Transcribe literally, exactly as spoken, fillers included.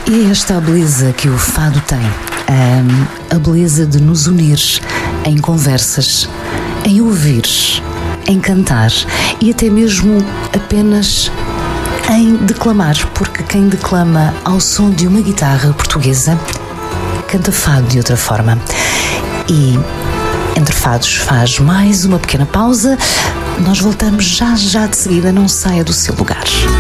E é esta a beleza que o fado tem, a, a beleza de nos unir em conversas, em ouvir, em cantar e até mesmo apenas em declamar, porque quem declama ao som de uma guitarra portuguesa canta fado de outra forma. E Entre Fados faz mais uma pequena pausa. Nós voltamos já já de seguida, não saia do seu lugar.